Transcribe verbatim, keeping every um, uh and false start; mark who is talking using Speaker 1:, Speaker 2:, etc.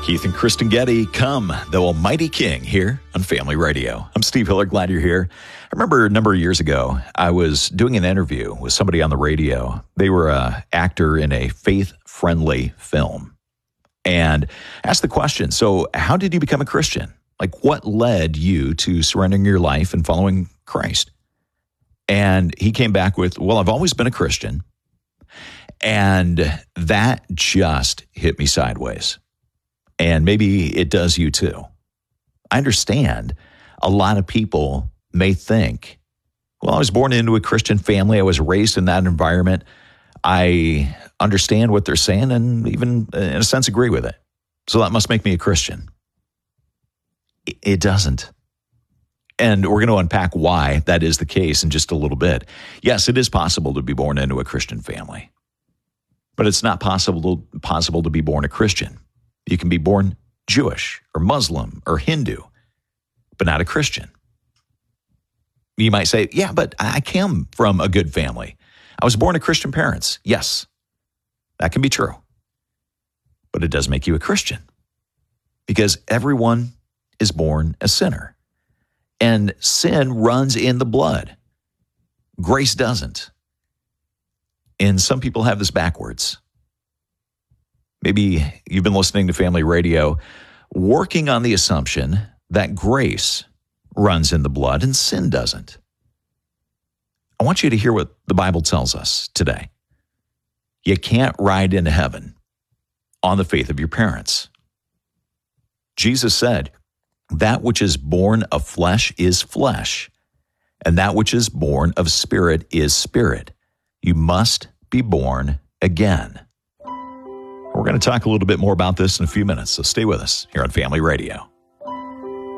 Speaker 1: Keith and Kristen Getty, Come, the Almighty King, here on Family Radio. I'm Steve Hiller, glad you're here. I remember a number of years ago, I was doing an interview with somebody on the radio. They were an actor in a faith-friendly film. And asked the question, so how did you become a Christian? Like, what led you to surrendering your life and following Christ? And he came back with, well, I've always been a Christian. And that just hit me sideways. And maybe it does you too. I understand a lot of people may think, well, I was born into a Christian family. I was raised in that environment. I understand what they're saying and even, in a sense, agree with it. So that must make me a Christian. It doesn't. And we're going to unpack why that is the case in just a little bit. Yes, it is possible to be born into a Christian family, but it's not possible, possible to be born a Christian. You can be born Jewish or Muslim or Hindu, but not a Christian. You might say, yeah, but I come from a good family. I was born to Christian parents. Yes, that can be true. But it does make you a Christian because everyone is born a sinner. And sin runs in the blood. Grace doesn't. And some people have this backwards. Maybe you've been listening to Family Radio, working on the assumption that grace runs in the blood and sin doesn't. I want you to hear what the Bible tells us today. You can't ride into heaven on the faith of your parents. Jesus said, that which is born of flesh is flesh, and that which is born of spirit is spirit. You must be born again. We're going to talk a little bit more about this in a few minutes, so stay with us here on Family Radio.